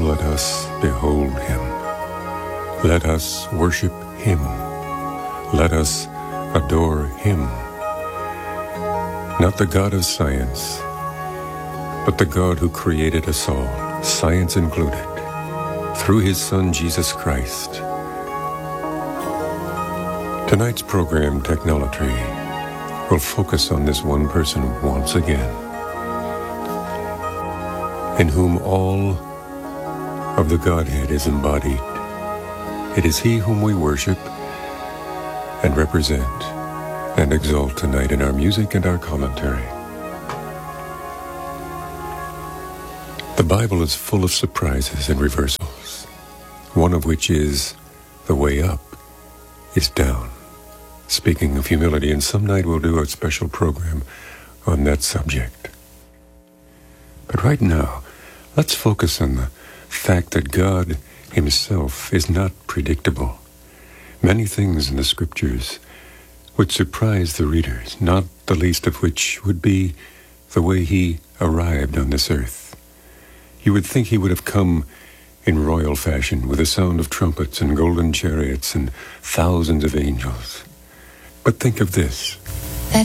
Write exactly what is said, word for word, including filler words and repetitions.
let us behold him. Let us worship him. Let us adore him. Not the God of science, but the God who created us all, science included, through his Son, Jesus Christ. Tonight's program, Technolatry, will focus on this one person once again, in whom all of the Godhead is embodied. It is he whom we worship and represent and exalt tonight in our music and our commentary. The Bible is full of surprises and reversals, one of which is the way up is down. Speaking of humility, and some night we'll do a special program on that subject. But right now, let's focus on the fact that God himself is not predictable. Many things in the scriptures would surprise the readers, not the least of which would be the way he arrived on this earth. You would think he would have come in royal fashion with the sound of trumpets and golden chariots and thousands of angels. But think of this.